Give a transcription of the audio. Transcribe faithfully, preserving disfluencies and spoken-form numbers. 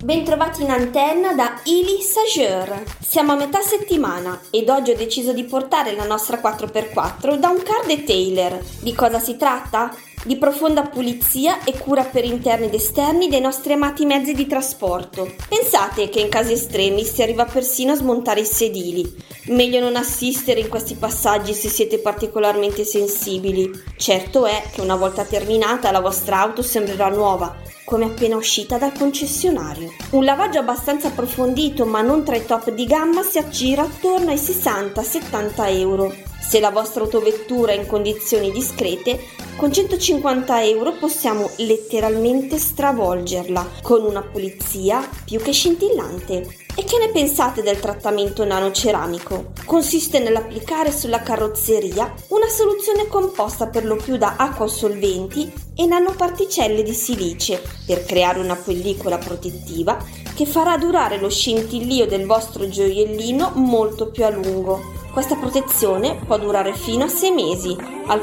Bentrovati in antenna da Ili Sageur. Siamo a metà settimana ed oggi ho deciso di portare la nostra quattro per quattro da un car detailer. Di cosa si tratta? Di profonda pulizia e cura per interni ed esterni dei nostri amati mezzi di trasporto. Pensate che in casi estremi si arriva persino a smontare i sedili. Meglio non assistere in questi passaggi se siete particolarmente sensibili. Certo è che una volta terminata la vostra auto sembrerà nuova, come appena uscita dal concessionario. Un lavaggio abbastanza approfondito ma non tra i top di gamma si aggira attorno ai sessanta settanta euro. Se la vostra autovettura è in condizioni discrete, con centocinquanta euro possiamo letteralmente stravolgerla con una pulizia più che scintillante. E che ne pensate del trattamento nanoceramico? Consiste nell'applicare sulla carrozzeria una soluzione composta per lo più da acquasolventi e nanoparticelle di silice per creare una pellicola protettiva che farà durare lo scintillio del vostro gioiellino molto più a lungo. Questa protezione può durare fino a sei mesi, al